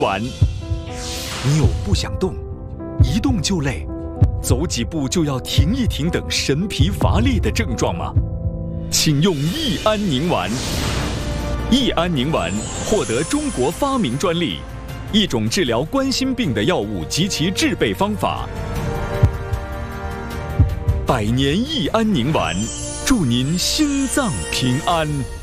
丸。你有不想动、一动就累、走几步就要停一停等神疲乏力的症状吗？请用益安宁丸。益安宁丸获得中国发明专利，一种治疗冠心病的药物及其制备方法。百年益安宁丸，祝您心脏平安。